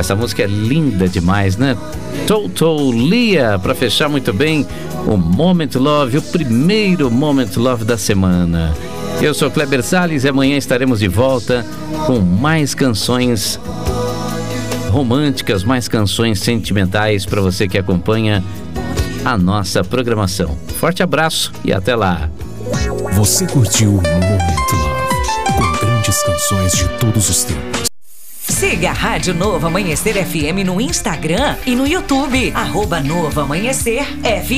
Essa música é linda demais, né? Total Lia, para fechar muito bem o Moment Love, o primeiro Moment Love da semana. Eu sou Kleber Salles e amanhã estaremos de volta com mais canções românticas, mais canções sentimentais para você que acompanha a nossa programação. Forte abraço e até lá. Você curtiu Moment Love, com grandes canções de todos os tempos. Siga a Rádio Novo Amanhecer FM no Instagram e no YouTube. @Novo Amanhecer FM.